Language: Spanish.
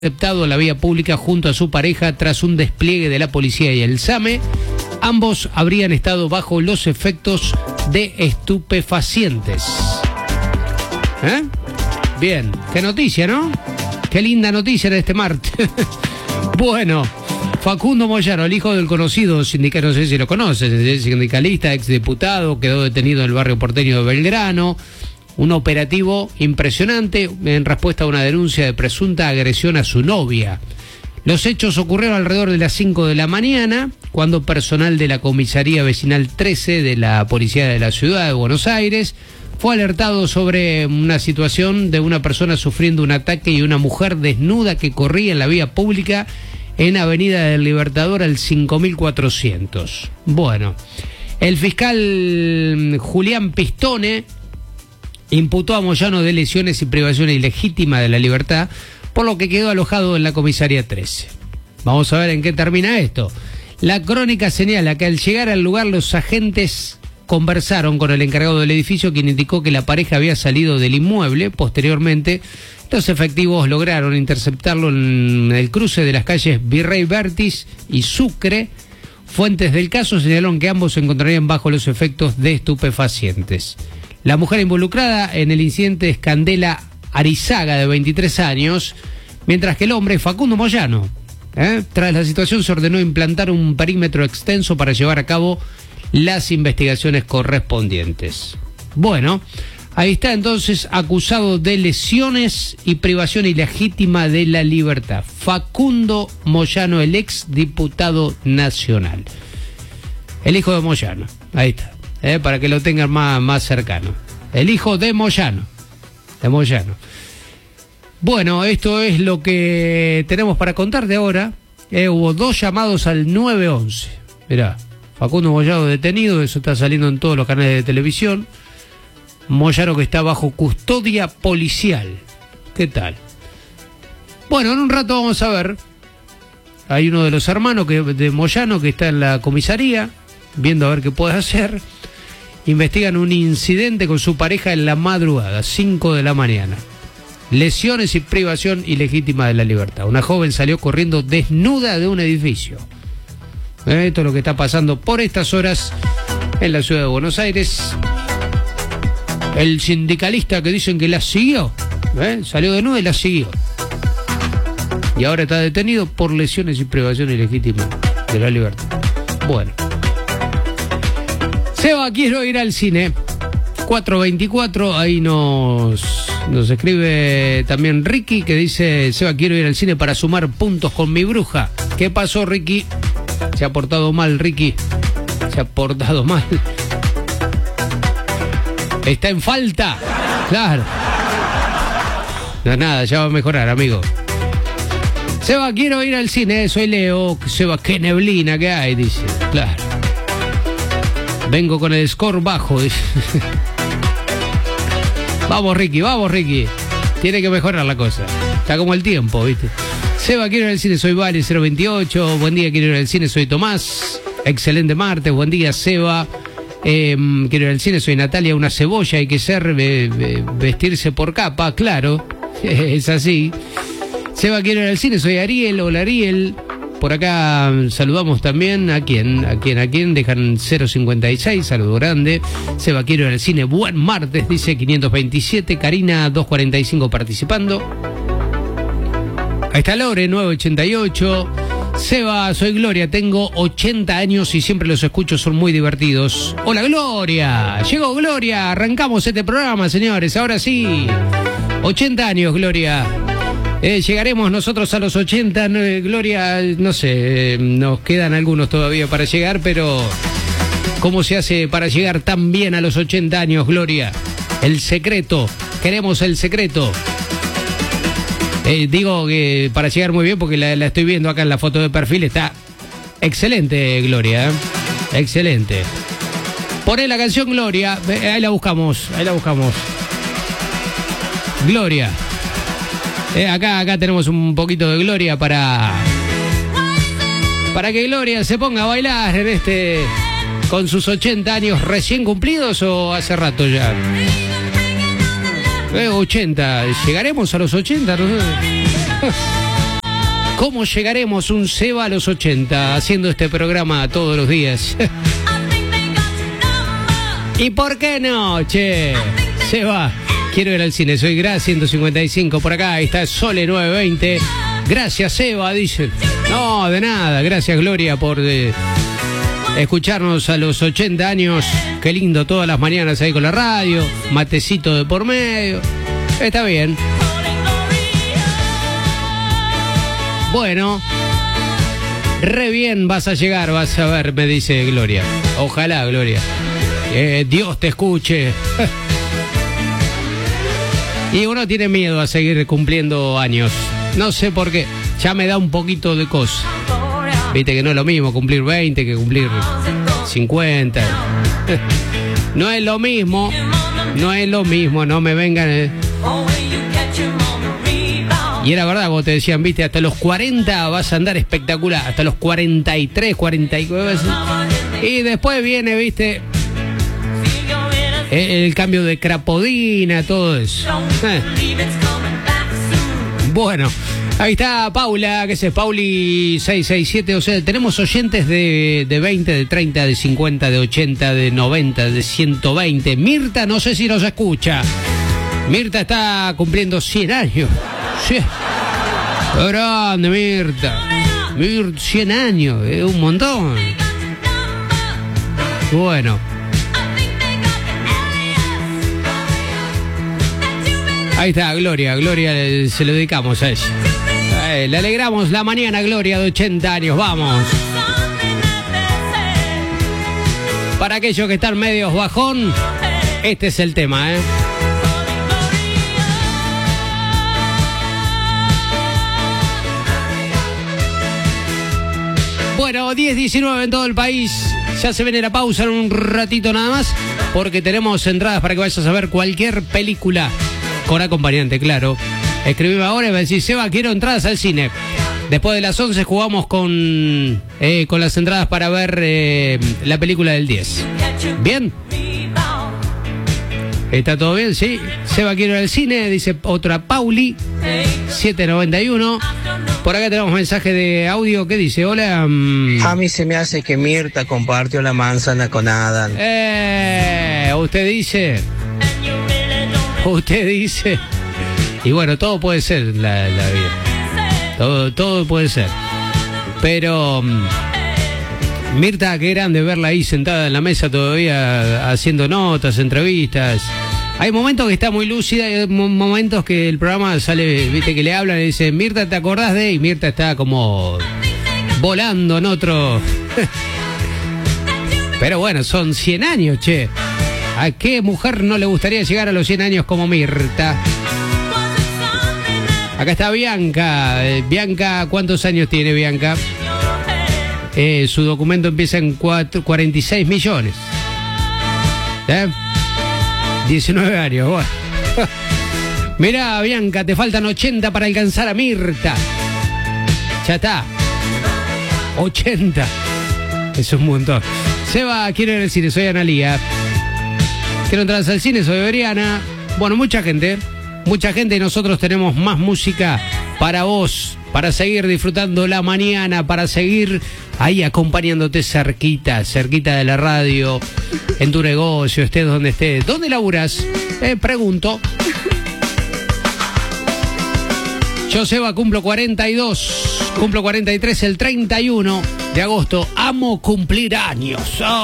interceptado en la vía pública junto a su pareja tras un despliegue de la policía y el SAME. Ambos habrían estado bajo los efectos de estupefacientes. Bien, qué noticia, ¿no? Qué linda noticia en este martes. Bueno, Facundo Moyano, el hijo del conocido sindicalista, no sé si lo conoces, es sindicalista, exdiputado, quedó detenido en el barrio porteño de Belgrano. Un operativo impresionante en respuesta a una denuncia de presunta agresión a su novia. Los hechos ocurrieron alrededor de las 5 de la mañana, cuando personal de la comisaría vecinal 13 de la policía de la ciudad de Buenos Aires fue alertado sobre una situación de una persona sufriendo un ataque y una mujer desnuda que corría en la vía pública en Avenida del Libertador al 5400. Bueno, el fiscal Julián Pistone imputó a Moyano de lesiones y privación ilegítima de la libertad, por lo que quedó alojado en la comisaría 13. Vamos a ver en qué termina esto. La crónica señala que al llegar al lugar los agentes conversaron con el encargado del edificio, quien indicó que la pareja había salido del inmueble. Posteriormente, los efectivos lograron interceptarlo en el cruce de las calles Virrey Bertis y Sucre. Fuentes del caso señalaron que ambos se encontrarían bajo los efectos de estupefacientes. La mujer involucrada en el incidente es Candela Arizaga, de 23 años, mientras que el hombre es Facundo Moyano. Tras la situación se ordenó implantar un perímetro extenso para llevar a cabo las investigaciones correspondientes. Bueno, ahí está entonces, acusado de lesiones y privación ilegítima de la libertad. Facundo Moyano, el ex diputado nacional. El hijo de Moyano, ahí está. Para que lo tengan más cercano. El hijo de Moyano. Bueno, esto es lo que tenemos para contarte ahora. Hubo 2 llamados al 911. Mirá, Facundo Moyano detenido, eso está saliendo en todos los canales de televisión. Moyano que está bajo custodia policial. ¿Qué tal? Bueno, en un rato vamos a ver. Hay uno de los hermanos de Moyano que está en la comisaría, viendo a ver qué puede hacer. Investigan un incidente con su pareja en la madrugada, 5 de la mañana. Lesiones y privación ilegítima de la libertad. Una joven salió corriendo desnuda de un edificio. Esto es lo que está pasando por estas horas en la ciudad de Buenos Aires. El sindicalista que dicen que la siguió, salió desnuda y la siguió. Y ahora está detenido por lesiones y privación ilegítima de la libertad. Bueno. Seba, quiero ir al cine. 424, ahí nos escribe también Ricky, que dice: Seba, quiero ir al cine para sumar puntos con mi bruja. ¿Qué pasó, Ricky? Se ha portado mal, Ricky. Se ha portado mal. Está en falta. Claro. No, nada, ya va a mejorar, amigo. Seba, quiero ir al cine. Soy Leo. Seba, qué neblina que hay, dice. Claro. Vengo con el score bajo. Vamos, Ricky. Tiene que mejorar la cosa. Está como el tiempo, ¿viste? Seba, quiero ir al cine. Soy Vale 028. Buen día, quiero ir al cine. Soy Tomás. Excelente martes. Buen día, Seba. Quiero ir al cine. Soy Natalia. Una cebolla. Hay que ser vestirse por capa. Claro. Es así. Seba, quiero ir al cine. Soy Ariel. Hola, Ariel. Por acá saludamos también a quien dejan 056, saludo grande. Seba, quiero ir al cine, buen martes, dice 527. Karina 245 participando. Ahí está Lore 988. Seba, soy Gloria, tengo 80 años y siempre los escucho, son muy divertidos. Hola, Gloria, llegó Gloria, arrancamos este programa, señores, ahora sí. 80 años, Gloria. Llegaremos nosotros a los 80, Gloria, no sé, nos quedan algunos todavía para llegar, pero ¿cómo se hace para llegar tan bien a los 80 años, Gloria? El secreto, queremos el secreto. Digo que para llegar muy bien, porque la estoy viendo acá en la foto de perfil, está excelente, Gloria, excelente. Poné la canción Gloria, ahí la buscamos. Gloria. Acá tenemos un poquito de Gloria para que Gloria se ponga a bailar en con sus 80 años recién cumplidos, o hace rato ya. 80, ¿llegaremos a los 80? No sé. ¿Cómo llegaremos un Seba a los 80 haciendo este programa todos los días? ¿Y por qué no, che? Seba, quiero ir al cine, soy Gra 155 por acá, ahí está Sole 920. Gracias, Seba, dicen. No, de nada, gracias, Gloria, por escucharnos a los 80 años. Qué lindo, todas las mañanas ahí con la radio, matecito de por medio. Está bien. Bueno, re bien vas a llegar, vas a ver, me dice Gloria. Ojalá, Gloria. Dios te escuche. Y uno tiene miedo a seguir cumpliendo años. No sé por qué. Ya me da un poquito de cosa. Viste que no es lo mismo cumplir 20 que cumplir 50. No es lo mismo. No es lo mismo. No me vengan. Y era verdad, como te decían, viste, hasta los 40 vas a andar espectacular. Hasta los 43, 44. Y después viene, viste, el cambio de crapodina, todo eso. Bueno, ahí está Paula, que es Pauli 667. O sea, tenemos oyentes de 20, de 30, de 50, de 80, de 90, de 120. Mirta, no sé si nos escucha. Mirta está cumpliendo 100 años. Sí. Grande, Mirta. 100 años, es un montón. Bueno. Ahí está, Gloria, se lo dedicamos a ella. Le alegramos la mañana, Gloria, de 80 años, vamos. Para aquellos que están medios bajón, este es el tema, ¿eh? Bueno, 10:19 en todo el país. Ya se viene la pausa en un ratito nada más, porque tenemos entradas para que vayas a ver cualquier película. Con acompañante, claro. Escribime ahora y me decís, Seba, quiero entradas al cine. Después de las 11 jugamos con las entradas para ver la película del 10. ¿Bien? ¿Está todo bien? Sí. Seba, quiero ir al cine, dice otra Pauli, 791. Por acá tenemos mensaje de audio que dice, hola. A mí se me hace que Mirta compartió la manzana con Adán. Usted dice... Usted dice. Y bueno, todo puede ser la vida. Todo puede ser. Pero Mirta, qué grande verla ahí sentada en la mesa todavía haciendo notas, entrevistas. Hay momentos que está muy lúcida y hay momentos que el programa sale, viste, que le hablan y dicen, Mirta, ¿te acordás de? Y Mirta está como volando en otro. Pero bueno, son 100 años, che. ¿A qué mujer no le gustaría llegar a los 100 años como Mirta? Acá está Bianca. Bianca, ¿cuántos años tiene Bianca? Su documento empieza en 46 millones. 19 años. Bueno. Mirá, Bianca, te faltan 80 para alcanzar a Mirta. Ya está. 80. Eso es un montón. Seba, quiero ir al cine, soy Analía. Quiero entrar al cine, soy Veriana. Bueno, mucha gente y nosotros tenemos más música para vos, para seguir disfrutando la mañana, para seguir ahí acompañándote cerquita de la radio, en tu negocio, estés donde estés. ¿Dónde laburas? Pregunto. Yo, Seba, cumplo 42, cumplo 43 el 31 de agosto. Amo cumplir años.